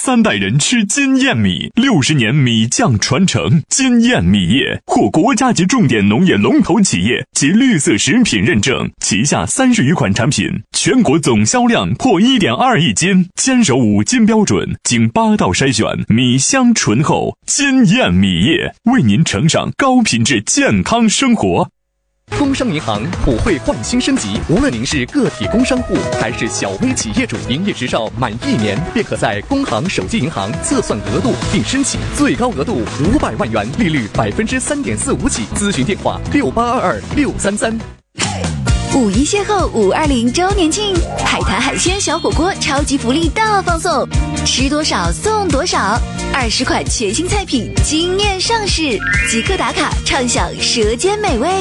3代人吃金燕米，60年米酱传承。金燕米业获国家级重点农业龙头企业及绿色食品认证，旗下30余款产品，全国总销量破1.2亿斤，坚守5金标准，经8道筛选，米香醇厚。金燕米业为您呈上高品质健康生活。 工商银行普惠焕新升级，无论您是个体工商户还是小微企业主，营业执照满1年便可在工行手机银行测算额度并申请，最高额度500万元，利率3.45%起。咨询电话68226333。 五一邂逅520周年庆，海滩海鲜小火锅超级福利大放送，吃多少送多少，20款全新菜品惊艳上市，即刻打卡畅享舌尖美味。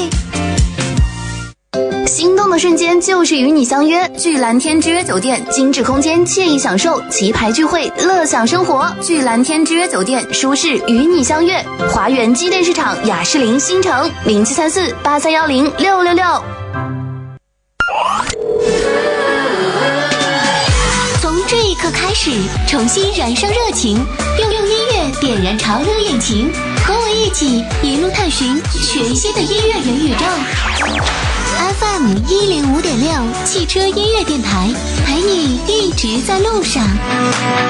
心动的瞬间就是与你相约，聚蓝天之约酒店，精致空间，惬意享受，棋牌聚会，乐享生活。聚蓝天之约酒店，舒适与你相约。华园机电市场雅诗林新城073483106666。 从这一刻开始，重新燃烧热情，用音乐点燃潮流引擎，和我一起一路探寻全新的音乐元宇宙。FM 105.6汽车音乐电台，陪你一直在路上。